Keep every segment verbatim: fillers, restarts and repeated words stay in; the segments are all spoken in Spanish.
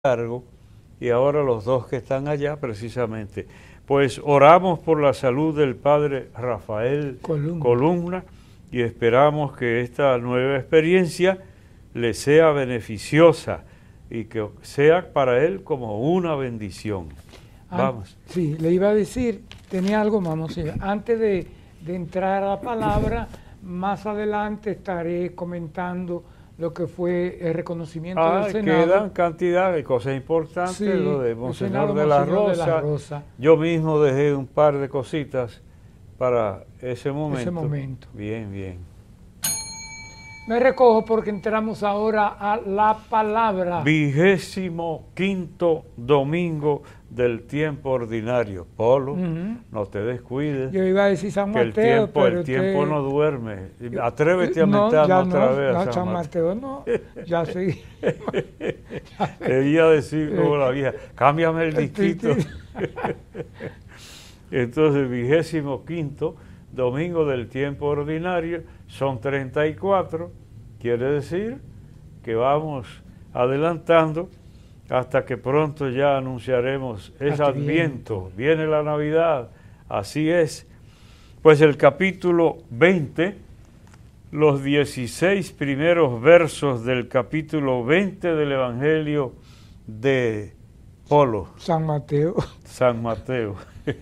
cargo, y ahora los dos que están allá precisamente. Pues oramos por la salud del padre Rafael Columna. Columna y esperamos que esta nueva experiencia le sea beneficiosa y que sea para él como una bendición. Vamos. Ah, sí, le iba a decir, tenía algo más, Monseñor. Antes de, de entrar a la palabra, más adelante estaré comentando lo que fue el reconocimiento Ah, del Senado. quedan cantidad de cosas importantes, Sí, lo de el Monseñor Senado de la Monseñor de Rosa. la Rosa. Yo mismo dejé un par de cositas para ese momento. Ese momento. Bien, bien. Me recojo porque entramos ahora a la palabra. Vigésimo quinto domingo del tiempo ordinario. Polo, Ujú. no te descuides. Yo iba a decir San Que el Mateo, tiempo, pero el tiempo usted- no duerme. Atrévete a No, mentarnos ya otra no, vez a no, San Mateo. no, ya sí. Debía decir como la vieja, cámbiame el disquito. Entonces, vigésimo quinto domingo del tiempo ordinario, son treinta y cuatro, quiere decir que vamos adelantando hasta que pronto ya anunciaremos es Adviento. Adviento, viene la Navidad, así es. Pues el capítulo veinte, los dieciséis primeros versos del capítulo veinte del Evangelio de Polo, San Mateo. San Mateo.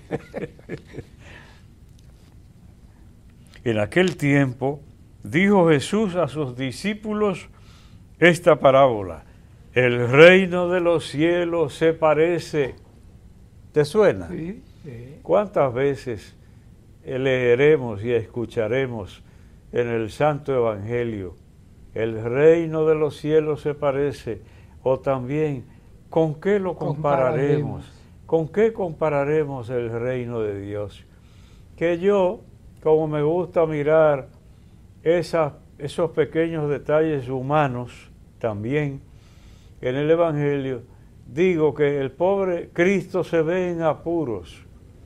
En aquel tiempo dijo Jesús a sus discípulos esta parábola: el reino de los cielos se parece. ¿Te suena? Sí, sí. ¿Cuántas veces leeremos y escucharemos en el Santo Evangelio el reino de los cielos se parece? O también, ¿con qué lo compararemos? Compararemos. ¿Con qué compararemos el reino de Dios? Que yo, como me gusta mirar esas, esos pequeños detalles humanos también en el Evangelio, digo que el pobre Cristo se ve en apuros,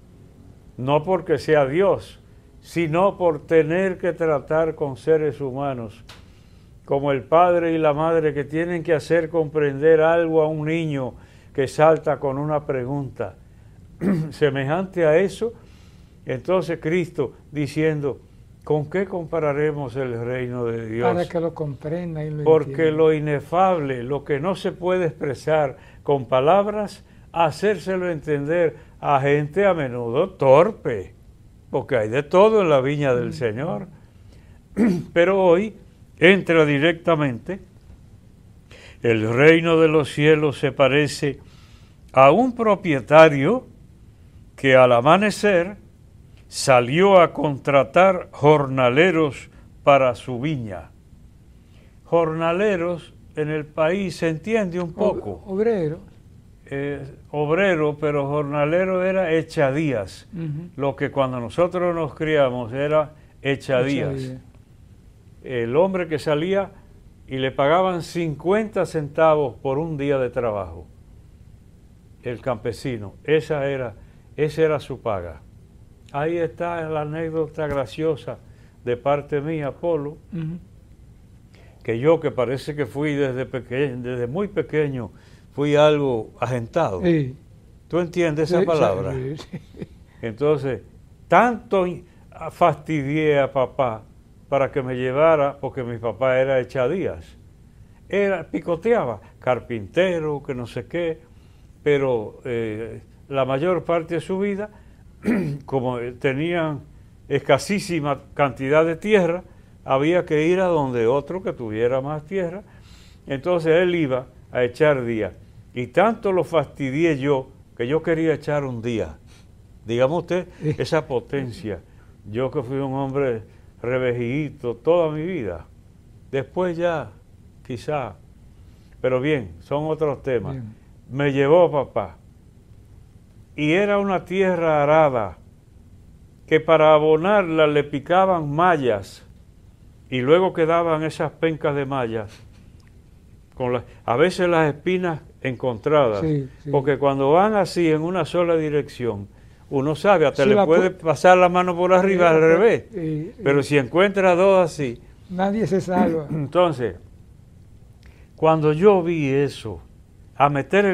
no porque sea Dios, sino por tener que tratar con seres humanos, como el padre y la madre que tienen que hacer comprender algo a un niño que salta con una pregunta semejante a eso. Entonces Cristo diciendo, ¿con qué compararemos el reino de Dios? Para que lo comprenda y lo Porque entienda. lo inefable, lo que no se puede expresar con palabras, hacérselo entender a gente a menudo torpe, porque hay de todo en la viña del Señor. Pero hoy entra directamente, el reino de los cielos se parece a un propietario que al amanecer salió a contratar jornaleros para su viña. Jornaleros en el país se entiende un poco. Ob- Obrero. Eh, obrero, pero jornalero era echadías. Ujú. Lo que cuando nosotros nos criamos era echadías. Echadías. El hombre que salía y le pagaban cincuenta centavos por un día de trabajo. El campesino, esa era, esa era su paga. Ahí está la anécdota graciosa de parte mía, Polo, Ujú. que yo que parece que fui desde pequeño, desde muy pequeño, fui algo agentado. Sí. ¿Tú entiendes esa Sí, palabra? sí, sí. Entonces, tanto fastidié a papá para que me llevara, porque mi papá era echadías. Era, picoteaba, carpintero, que no sé qué, pero eh, la mayor parte de su vida, como tenían escasísima cantidad de tierra, había que ir a donde otro que tuviera más tierra. Entonces él iba a echar día. Y tanto lo fastidié yo, que yo quería echar un día. Dígame usted, esa potencia. Yo que fui un hombre revejidito toda mi vida. Después ya, quizá. Pero bien, son otros temas. Bien. Me llevó papá. Y era una tierra arada, que para abonarla le picaban mallas. Y luego quedaban esas pencas de mallas, con las, a veces las espinas encontradas, Sí, sí. porque cuando van así en una sola dirección, uno sabe, hasta Sí, le la puede pu- pasar la mano por arriba Sí, al la pu- revés, sí, pero sí. si encuentra dos así, Nadie se salva. entonces, cuando yo vi eso, a meter el